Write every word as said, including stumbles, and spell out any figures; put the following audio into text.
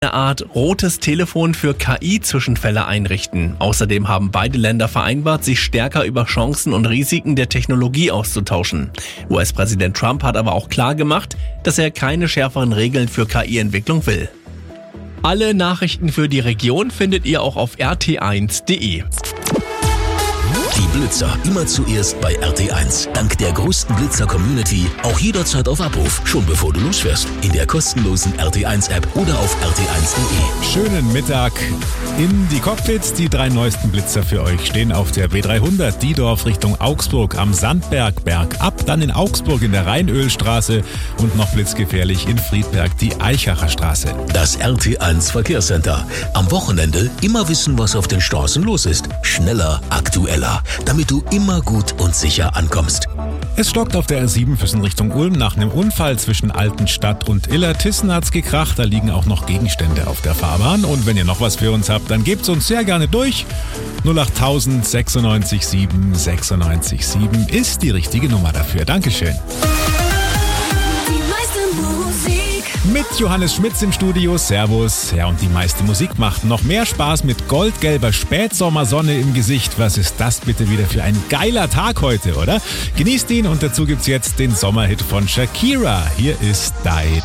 eine Art rotes Telefon für K I-Zwischenfälle einrichten. Außerdem haben beide Länder vereinbart, sich stärker über Chancen und Risiken der Technologie auszutauschen. U S-Präsident Trump hat aber auch klar gemacht, dass er keine schärferen Regeln für K I-Entwicklung will. Alle Nachrichten für die Region findet ihr auch auf r t eins punkt d e. Die Blitzer immer zuerst bei R T eins. Dank der größten Blitzer-Community auch jederzeit auf Abruf, schon bevor du losfährst. In der kostenlosen R T eins App oder auf r t eins punkt d e. Schönen Mittag in die Cockpits. Die drei neuesten Blitzer für euch stehen auf der B dreihundert Diedorf Richtung Augsburg am Sandberg bergab, dann in Augsburg in der Rheinölstraße und noch blitzgefährlich in Friedberg die Eichacher Straße. Das R T eins Verkehrscenter. Am Wochenende immer wissen, was auf den Straßen los ist. Schneller, aktueller, damit du immer gut und sicher ankommst. Es stockt auf der R sieben Füssen Richtung Ulm nach einem Unfall zwischen Altenstadt und Illertissen hat's gekracht. Da liegen auch noch Gegenstände auf der Fahrbahn. Und wenn ihr noch was für uns habt, dann gebt's uns sehr gerne durch. null acht tausend sechsundneunzig sieben sechsundneunzig sieben ist die richtige Nummer dafür. Dankeschön. Mit Johannes Schmitz im Studio. Servus. Ja, und die meiste Musik macht noch mehr Spaß mit goldgelber Spätsommersonne im Gesicht. Was ist das bitte wieder für ein geiler Tag heute, oder? Genießt ihn und dazu gibt's jetzt den Sommerhit von Shakira. Hier ist Die